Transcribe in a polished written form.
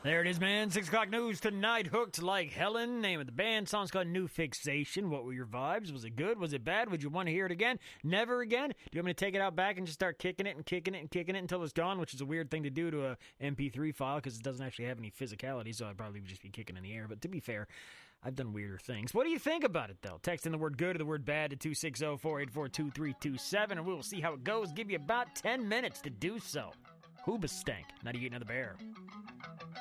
There it is, man. 6 o'clock news tonight. Hooked Like Helen. Name of the band. Song's called New Fixation. What were your vibes? Was it good? Was it bad? Would you want to hear it again? Never again? Do you want me to take it out back and just start kicking it and kicking it and kicking it until it's gone, which is a weird thing to do to a MP3 file because it doesn't actually have any physicality, so I'd probably just be kicking in the air. But to be fair, I've done weirder things. What do you think about it, though? Text in the word good or the word bad to 260-484-2327, and we will see how it goes. Give you about 10 minutes to do so. Hoobastank. Not eating another bear.